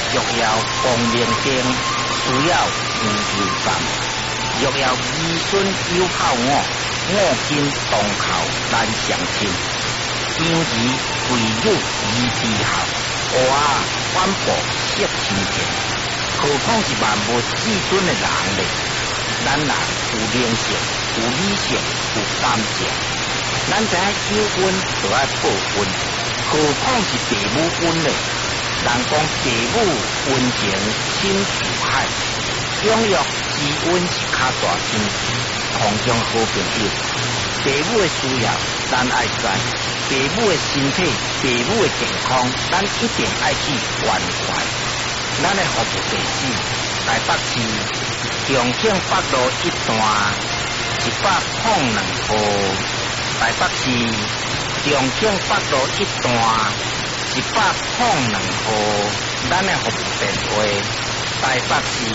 若要光明灯，需要自由站。若要儿孙有孝我，我今当靠难相亲。今日贵有义之孝，我反驳惜亲情。何况是万无至尊的人呢？咱人有灵性，有理性，有感情。咱知影有恩就要报恩，何况是父母恩呢？人讲父母恩情深似海，养育之恩是较大天空中好朋友。父母的需要咱爱知，父母的身体、父母的健康，咱一定爱去关怀。咱的服务地址：台北市重庆北路1段102号。台北市重庆北路1段102号。咱的服务电话：台北市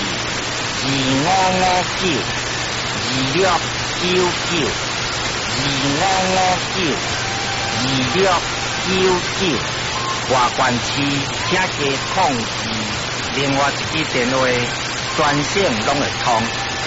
25592699。25592699，外关市请加控制，另外一支电话专线拢会通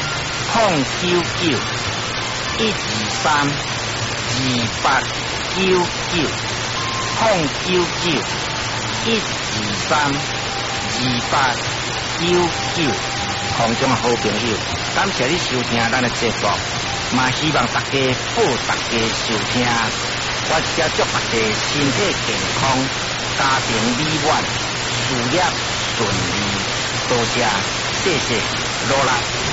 ，099-123-289，099-123-289，空中好朋友，感谢你收听咱的节目，嘛希望大家报大家收听。我只祝大家身体健康，家庭美满，事业顺利。多谢，谢谢，罗拉。